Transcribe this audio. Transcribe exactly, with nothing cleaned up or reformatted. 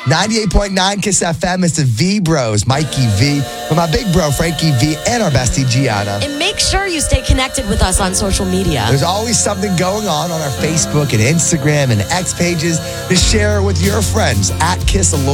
ninety-eight point nine Kiss F M. It's the V Bros, Mikey V, with my big bro, Frankie V, and our bestie, Gianna. And make sure you stay connected with us on social media. There's always something going on on our Facebook and Instagram and X pages to share with your friends at Kiss